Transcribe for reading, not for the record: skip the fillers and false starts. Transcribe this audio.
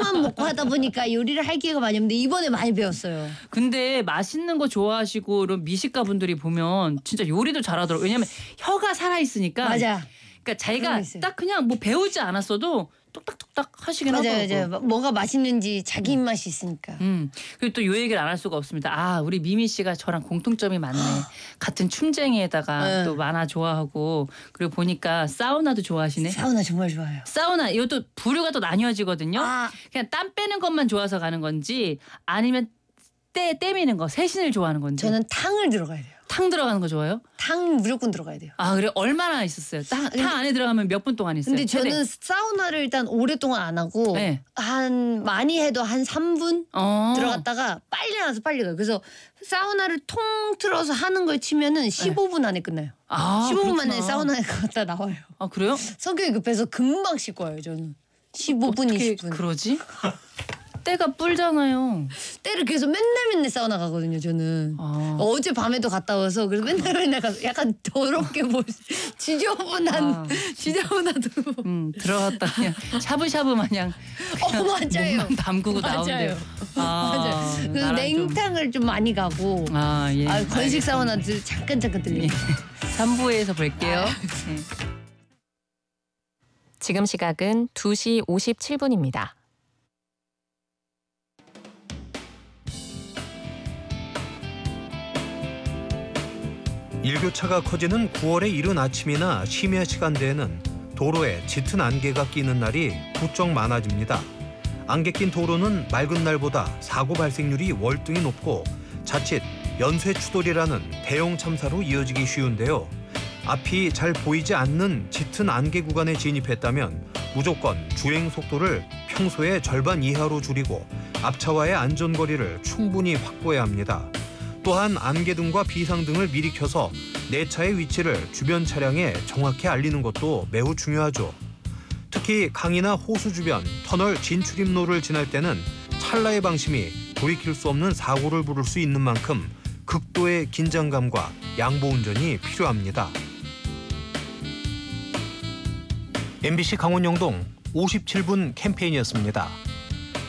밥만 먹고 하다 보니까 요리를 할 기회가 많이 없는데 이번에 많이 배웠어요. 근데 맛있는 거 좋아하시고 이런 미식가 분들이 보면 진짜 요리도 잘하더라고요. 왜냐면 혀가 살아있으니까. 맞아. 그러니까 자기가 딱 그냥 뭐 배우지 않았어도 뚝딱뚝딱 하시긴 하더라고요. 맞아요. 뭐가 맛있는지 자기 입맛이 있으니까. 그리고 또 요 얘기를 안 할 수가 없습니다. 아, 우리 미미 씨가 저랑 공통점이 많네. 같은 춤쟁이에다가 또 만화 좋아하고 그리고 보니까 사우나도 좋아하시네. 사우나 정말 좋아요. 사우나 이것도 부류가 또 나뉘어지거든요. 그냥 땀 빼는 것만 좋아서 가는 건지 아니면 때 미는 거, 세신을 좋아하는 건지. 저는 탕을 들어가야 돼요. 탕 들어가는 거 좋아요? 탕 무조건 들어가야 돼요. 아, 그래? 얼마나 있었어요? 탕 안에 들어가면 몇 분 동안 있어요? 근데 저는 사우나를 일단 오랫동안 안 하고 많이 해도 한 3분 들어갔다가 빨리 나와서 빨리 가요. 그래서 사우나를 통틀어서 하는 걸 치면은 15분 안에 끝나요. 15분 만에 사우나에 갔다 나와요. 아, 그래요? 성격이 급해서 금방 씻고 와요, 저는. 15분, 20분. 그러지? 때가 뿔잖아요. 때를 계속 맨날 사우나 가거든요, 저는. 어제 밤에도 갔다 와서 그래서 맨날 가서 약간 더럽게 지저분하도. 들어갔다 그냥 샤브샤브 마냥. 맞아요. 몸만 담그고 나온대요. 맞아요. 그래서 냉탕을 좀 많이 가고. 예. 건식 사우나 잠깐 들리고. 3부에서 볼게요. 네. 지금 시각은 2시 57분입니다. 일교차가 커지는 9월의 이른 아침이나 심야 시간대에는 도로에 짙은 안개가 끼는 날이 부쩍 많아집니다. 안개 낀 도로는 맑은 날보다 사고 발생률이 월등히 높고 자칫 연쇄 추돌이라는 대형 참사로 이어지기 쉬운데요. 앞이 잘 보이지 않는 짙은 안개 구간에 진입했다면 무조건 주행 속도를 평소의 절반 이하로 줄이고 앞차와의 안전거리를 충분히 확보해야 합니다. 또한 안개등과 비상등을 미리 켜서 내 차의 위치를 주변 차량에 정확히 알리는 것도 매우 중요하죠. 특히 강이나 호수 주변, 터널 진출입로를 지날 때는 찰나의 방심이 돌이킬 수 없는 사고를 부를 수 있는 만큼 극도의 긴장감과 양보 운전이 필요합니다. MBC 강원 영동 57분 캠페인이었습니다.